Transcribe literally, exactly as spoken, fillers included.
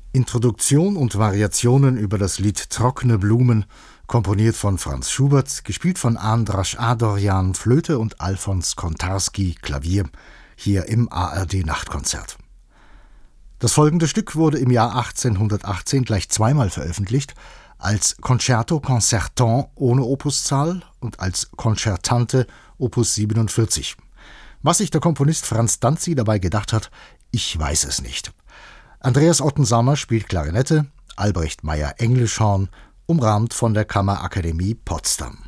Introduktion und Variationen über das Lied Trockene Blumen, komponiert von Franz Schubert, gespielt von Andras Adorjan, Flöte und Alfons Kontarski, Klavier, hier im A R D-Nachtkonzert. Das folgende Stück wurde im Jahr achtzehnhundertachtzehn gleich zweimal veröffentlicht, als Concerto Concertant ohne Opuszahl und als Concertante Opus siebenundvierzig. Was sich der Komponist Franz Danzi dabei gedacht hat, ich weiß es nicht. Andreas Ottensamer spielt Klarinette, Albrecht Meyer Englischhorn, umrahmt von der Kammerakademie Potsdam.